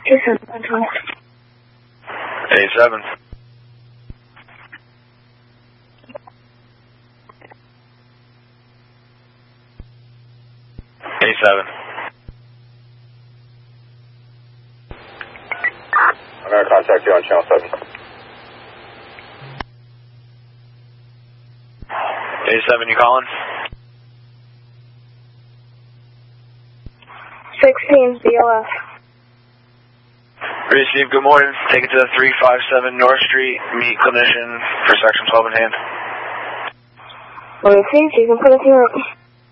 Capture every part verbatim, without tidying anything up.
A seven, control. A seven. A seven. I'm going to contact you on channel seven. A seven, you calling? sixteen, B L F. Receive, good morning. Take it to the three five seven North Street. Meet clinician for section twelve in hand. Receive, you can put us in your room.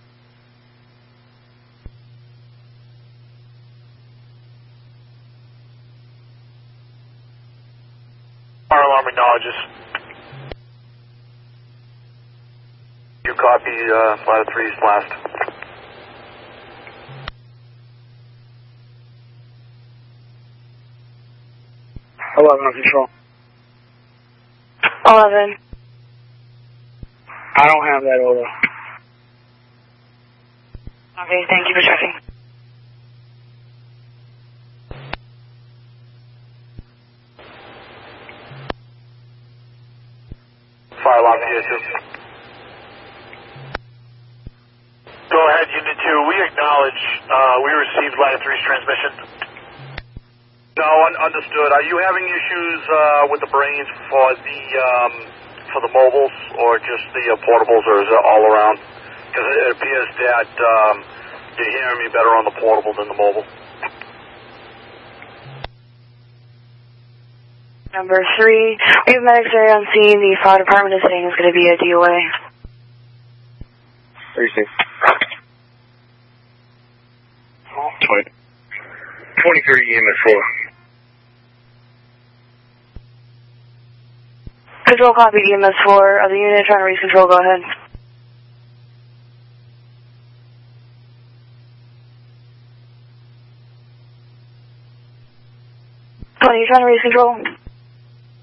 Fire alarm acknowledges. You copy, uh, flight three East last. eleven on control. eleven. I don't have that order. Okay, thank you for checking. Fire alarm G A two. Go ahead, Unit two. We acknowledge, uh, we received Line three's transmission. No, un understood. Are you having issues, uh, with the brains for the, um, for the mobiles, or just the uh, portables, or is it all around? Because it appears that, um, you're hearing me better on the portable than the mobile. Number three, we have medics there on scene. The fire department is saying it's going to be a D O A. thirty-six. twenty. twenty-three E M S four. Control copy E M S four. Other unit trying to reach control, go ahead. Tony, you trying to reach control?